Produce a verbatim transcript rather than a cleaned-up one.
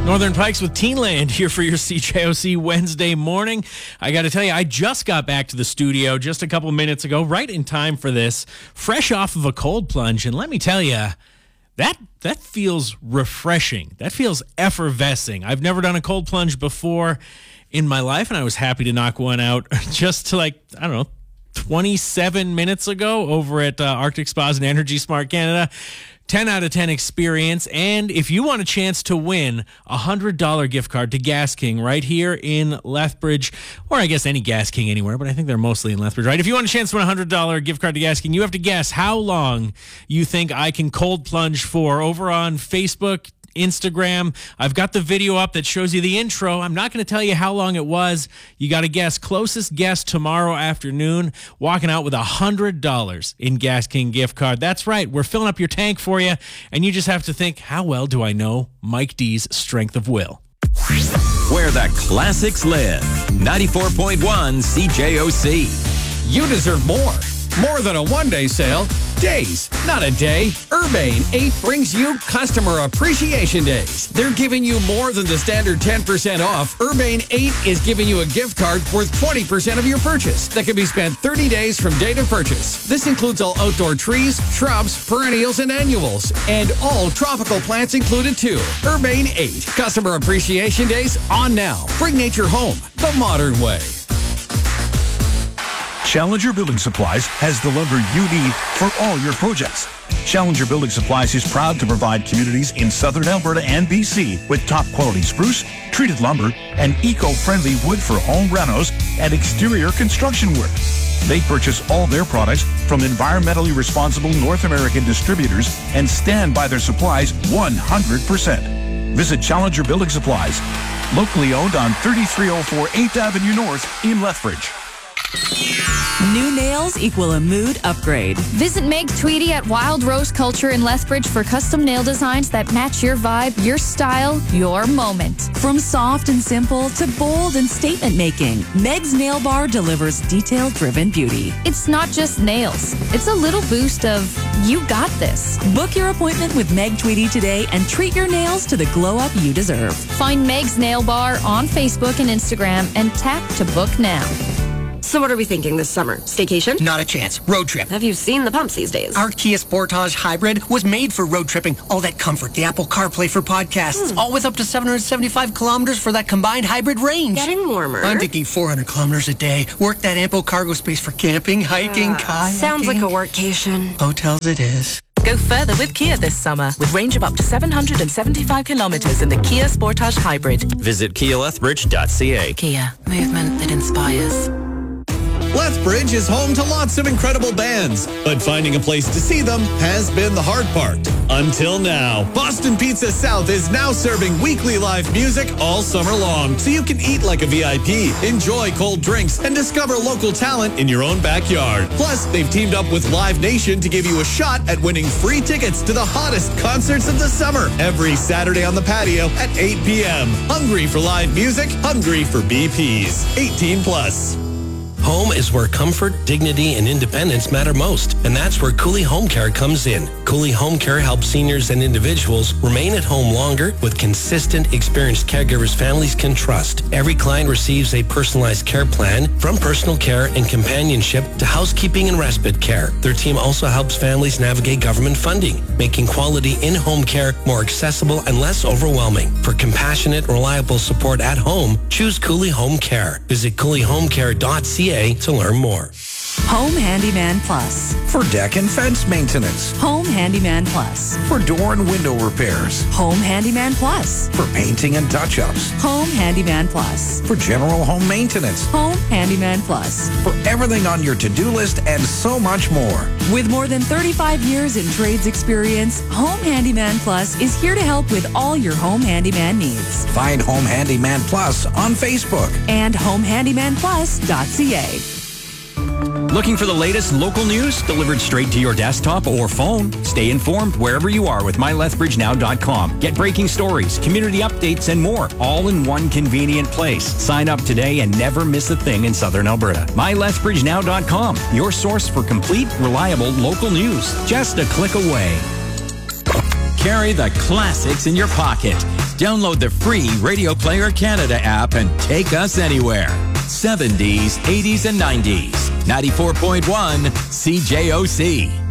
Northern Pikes with Teenland here for your C J O C Wednesday morning. I got to tell you, I just got back to the studio just a couple minutes ago, right in time for this, fresh off of a cold plunge. And let me tell you, that that feels refreshing. That feels effervescing. I've never done a cold plunge before in my life, and I was happy to knock one out just to like, I don't know, twenty-seven minutes ago over at uh, Arctic Spas and Energy Smart Canada. ten out of ten experience. And if you want a chance to win a one hundred dollars gift card to Gas King right here in Lethbridge, or I guess any Gas King anywhere, but I think they're mostly in Lethbridge, right? If you want a chance to win a one hundred dollars gift card to Gas King, you have to guess how long you think I can cold plunge for over on Facebook, Instagram. I've got the video up that shows you the intro. I'm not going to tell you how long it was. You got to guess. Closest guess tomorrow afternoon, walking out with a one hundred dollars in Gas King gift card. That's right. We're filling up your tank for you, and you just have to think, how well do I know Mike D's strength of will? Where the classics live. ninety-four point one C J O C. You deserve more. More than a one-day sale. Days, not a day. Urbane eight brings you Customer Appreciation Days. They're giving you more than the standard ten percent off. Urbane eight is giving you a gift card worth twenty percent of your purchase that can be spent thirty days from date of purchase. This includes all outdoor trees, shrubs, perennials, and annuals. And all tropical plants included too. Urbane eight. Customer Appreciation Days on now. Bring nature home the modern way. Challenger Building Supplies has the lumber you need for all your projects. Challenger Building Supplies is proud to provide communities in southern Alberta and B C with top quality spruce, treated lumber, and eco-friendly wood for home renos and exterior construction work. They purchase all their products from environmentally responsible North American distributors and stand by their supplies one hundred percent. Visit Challenger Building Supplies, locally owned on thirty-three oh four eighth Avenue North in Lethbridge. New nails equal a mood upgrade. Visit Meg Tweedy at Wild Rose Culture in Lethbridge for custom nail designs that match your vibe, your style, your moment. From soft and simple to bold and statement making, Meg's Nail Bar delivers detail-driven beauty. It's not just nails. It's a little boost of, you got this. Book your appointment with Meg Tweedy today and treat your nails to the glow-up you deserve. Find Meg's Nail Bar on Facebook and Instagram and tap to book now. So what are we thinking this summer? Staycation? Not a chance. Road trip. Have you seen the pumps these days? Our Kia Sportage Hybrid was made for road tripping. All that comfort, the Apple CarPlay for podcasts, hmm. all with up to seven hundred seventy-five kilometers for that combined hybrid range. Getting warmer. I'm thinking four hundred kilometers a day. Work that ample cargo space for camping, hiking, uh, kayaking. Sounds like a workcation. Hotels it is. Go further with Kia this summer with range of up to seven hundred seventy-five kilometers in the Kia Sportage Hybrid. Visit kia lethbridge dot c a. Kia, movement that inspires. Lethbridge is home to lots of incredible bands, but finding a place to see them has been the hard part. Until now, Boston Pizza South is now serving weekly live music all summer long, so you can eat like a V I P, enjoy cold drinks, and discover local talent in your own backyard. Plus, they've teamed up with Live Nation to give you a shot at winning free tickets to the hottest concerts of the summer every Saturday on the patio at eight p.m. Hungry for live music? Hungry for B Ps. eighteen plus. Home is where comfort, dignity, and independence matter most, and that's where Cooley Home Care comes in. Cooley Home Care helps seniors and individuals remain at home longer with consistent, experienced caregivers families can trust. Every client receives a personalized care plan, from personal care and companionship to housekeeping and respite care. Their team also helps families navigate government funding, making quality in-home care more accessible and less overwhelming. For compassionate, reliable support at home, choose Cooley Home Care. Visit cooley home care dot c a to learn more. Home Handyman Plus. For deck and fence maintenance. Home Handyman Plus. For door and window repairs. Home Handyman Plus. For painting and touch-ups. Home Handyman Plus. For general home maintenance. Home Handyman Plus. For everything on your to-do list and so much more. With more than thirty-five years in trades experience, Home Handyman Plus is here to help with all your home handyman needs. Find Home Handyman Plus on Facebook. And home handyman plus dot c a. Looking for the latest local news delivered straight to your desktop or phone? Stay informed wherever you are with my lethbridge now dot com. Get breaking stories, community updates, and more, all in one convenient place. Sign up today and never miss a thing in Southern Alberta. my lethbridge now dot com, your source for complete, reliable local news. Just a click away. Carry the classics in your pocket. Download the free Radio Player Canada app and take us anywhere. seventies, eighties, and nineties. ninety-four point one C J O C.